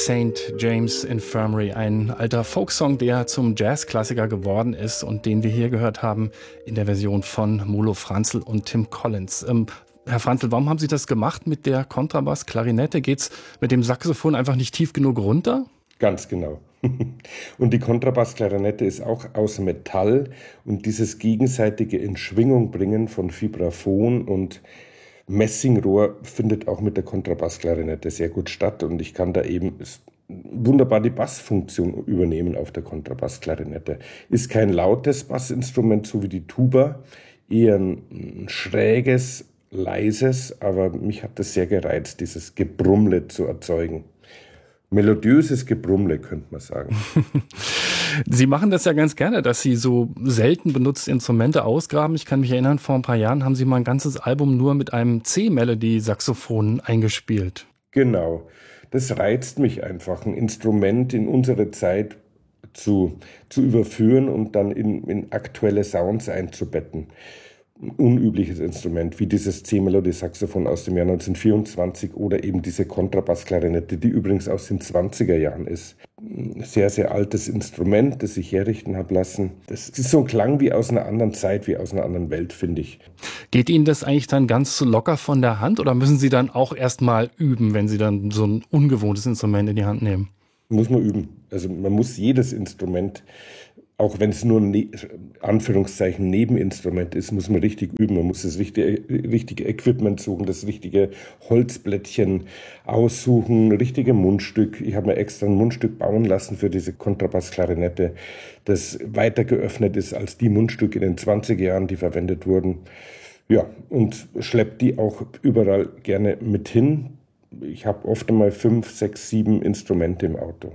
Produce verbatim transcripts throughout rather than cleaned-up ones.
Saint James Infirmary, ein alter Folksong, der zum Jazzklassiker geworden ist und den wir hier gehört haben in der Version von Molo Franzl und Tim Collins. Ähm, Herr Franzl, warum haben Sie das gemacht mit der Kontrabass, Klarinette? Geht's mit dem Saxophon einfach nicht tief genug runter? Ganz genau. Und die Kontrabassklarinette ist auch aus Metall und dieses gegenseitige in Schwingung bringen von Vibraphon und Messingrohr findet auch mit der Kontrabassklarinette sehr gut statt und ich kann da eben wunderbar die Bassfunktion übernehmen auf der Kontrabassklarinette. Ist kein lautes Bassinstrument, so wie die Tuba, eher ein schräges, leises, aber mich hat das sehr gereizt, dieses Gebrummle zu erzeugen. Melodiöses Gebrummle, könnte man sagen. Sie machen das ja ganz gerne, dass Sie so selten benutzte Instrumente ausgraben. Ich kann mich erinnern, vor ein paar Jahren haben Sie mal ein ganzes Album nur mit einem C-Melody-Saxophon eingespielt. Genau, das reizt mich einfach, ein Instrument in unsere Zeit zu, zu überführen und dann in, in aktuelle Sounds einzubetten. Ein unübliches Instrument, wie dieses C-Melody-Saxophon aus dem Jahr neunzehnhundertvierundzwanzig oder eben diese Kontrabassklarinette, die übrigens aus den zwanziger Jahren ist. Ein sehr, sehr altes Instrument, das ich herrichten habe lassen. Das ist so ein Klang wie aus einer anderen Zeit, wie aus einer anderen Welt, finde ich. Geht Ihnen das eigentlich dann ganz locker von der Hand oder müssen Sie dann auch erst mal üben, wenn Sie dann so ein ungewohntes Instrument in die Hand nehmen? Muss man üben. Also man muss jedes Instrument, auch wenn es nur ein ne- Anführungszeichen Nebeninstrument ist, muss man richtig üben. Man muss das richtige, richtige Equipment suchen, das richtige Holzblättchen aussuchen, richtige Mundstück. Ich habe mir extra ein Mundstück bauen lassen für diese Kontrabassklarinette, das weiter geöffnet ist als die Mundstücke in den zwanziger Jahren, die verwendet wurden. Ja, und schleppt die auch überall gerne mit hin. Ich habe oft einmal fünf, sechs, sieben Instrumente im Auto.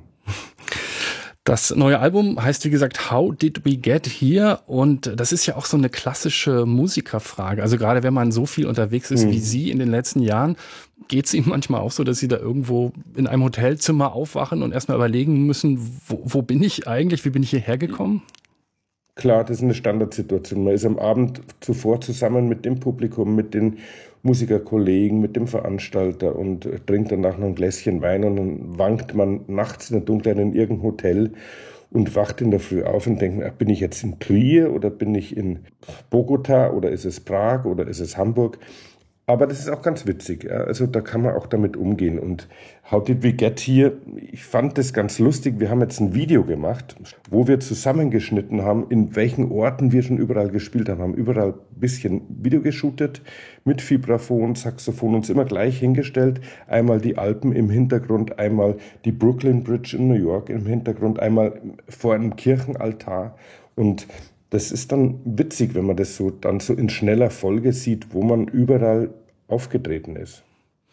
Das neue Album heißt, wie gesagt, How Did We Get Here? Und das ist ja auch so eine klassische Musikerfrage. Also gerade wenn man so viel unterwegs ist Mhm. wie Sie in den letzten Jahren, geht es Ihnen manchmal auch so, dass Sie da irgendwo in einem Hotelzimmer aufwachen und erstmal überlegen müssen, wo, wo bin ich eigentlich? Wie bin ich hierher gekommen? Klar, das ist eine Standardsituation. Man ist am Abend zuvor zusammen mit dem Publikum, mit den Musikerkollegen, mit dem Veranstalter und trinkt danach noch ein Gläschen Wein und dann wankt man nachts in der Dunkelheit in irgendein Hotel und wacht in der Früh auf und denkt, ach, bin ich jetzt in Trier oder bin ich in Bogota oder ist es Prag oder ist es Hamburg? Aber das ist auch ganz witzig. Ja? Also da kann man auch damit umgehen. Und How Did We Get Here? Ich fand das ganz lustig. Wir haben jetzt ein Video gemacht, wo wir zusammengeschnitten haben, in welchen Orten wir schon überall gespielt haben. Haben überall ein bisschen Video geshootet mit Vibraphon, Saxophon, uns immer gleich hingestellt. Einmal die Alpen im Hintergrund, einmal die Brooklyn Bridge in New York im Hintergrund, einmal vor einem Kirchenaltar. Und das ist dann witzig, wenn man das so dann so in schneller Folge sieht, wo man überall aufgetreten ist.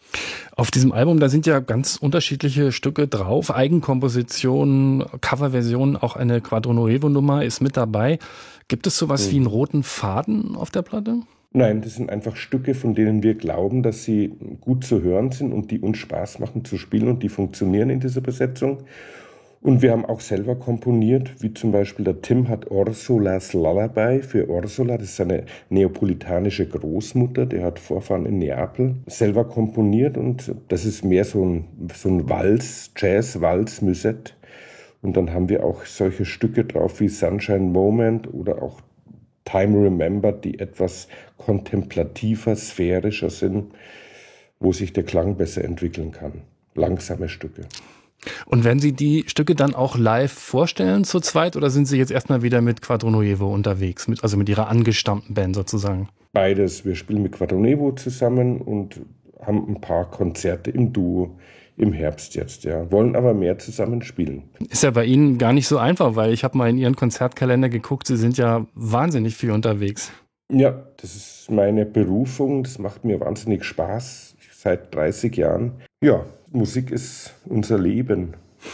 Auf diesem Album, da sind ja ganz unterschiedliche Stücke drauf, Eigenkompositionen, Coverversionen, auch eine Quadro Nuevo-Nummer ist mit dabei. Gibt es sowas hm. wie einen roten Faden auf der Platte? Nein, das sind einfach Stücke, von denen wir glauben, dass sie gut zu hören sind und die uns Spaß machen zu spielen und die funktionieren in dieser Besetzung. Und wir haben auch selber komponiert, wie zum Beispiel der Tim hat Ursulas Lullaby für Ursula, das ist eine neapolitanische Großmutter, der hat Vorfahren in Neapel, selber komponiert und das ist mehr so ein, so ein Walz, Jazz-Walz-Musette. Und dann haben wir auch solche Stücke drauf wie Sunshine Moment oder auch Time Remembered, die etwas kontemplativer, sphärischer sind, wo sich der Klang besser entwickeln kann. Langsame Stücke. Und werden Sie die Stücke dann auch live vorstellen zu zweit oder sind Sie jetzt erstmal wieder mit Quadro Nuevo unterwegs, mit, also mit Ihrer angestammten Band sozusagen? Beides. Wir spielen mit Quadro Nuevo zusammen und haben ein paar Konzerte im Duo im Herbst jetzt, ja. Wollen aber mehr zusammen spielen. Ist ja bei Ihnen gar nicht so einfach, weil ich habe mal in Ihren Konzertkalender geguckt, Sie sind ja wahnsinnig viel unterwegs. Ja, das ist meine Berufung, das macht mir wahnsinnig Spaß, seit dreißig Jahren. Ja, Musik ist unser Leben.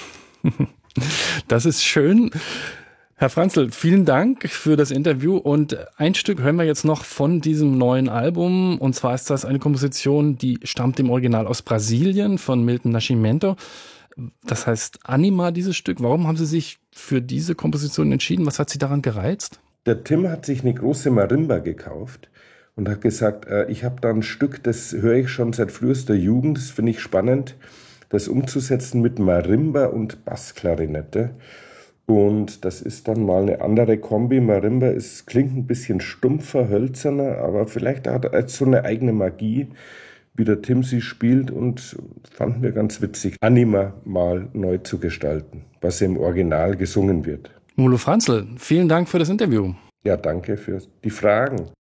Das ist schön. Herr Franzl, vielen Dank für das Interview und ein Stück hören wir jetzt noch von diesem neuen Album und zwar ist das eine Komposition, die stammt im Original aus Brasilien von Milton Nascimento. Das heißt Anima, dieses Stück. Warum haben Sie sich für diese Komposition entschieden? Was hat Sie daran gereizt? Der Tim hat sich eine große Marimba gekauft und hat gesagt, äh, ich habe da ein Stück, das höre ich schon seit frühester Jugend, das finde ich spannend. das umzusetzen mit Marimba und Bassklarinette. Und das ist dann mal eine andere Kombi. Marimba ist, klingt ein bisschen stumpfer, hölzerner, aber vielleicht hat er so eine eigene Magie, wie der Tim sie spielt, und fanden wir ganz witzig, Anima mal neu zu gestalten, was im Original gesungen wird. Mulo Franzl, vielen Dank für das Interview. Ja, danke für die Fragen.